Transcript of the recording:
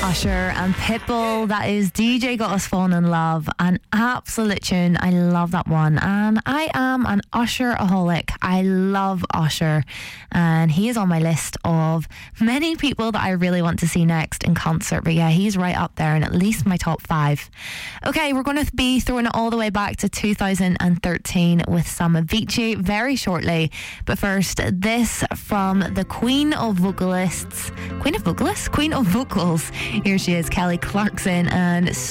Usher and Pitbull. That is DJ Got Us Falling in Love. An absolute tune. I love that one. And I am an Usher-aholic. I love Usher. And he is on my list of many people that I really want to see next in concert. But yeah, he's right up there in at least my top 5. Okay, we're going to be throwing it all the way back to 2013 with some Avicii very shortly. But first, this from the Queen of Vocals. Here she is, Kelly Clarkson, and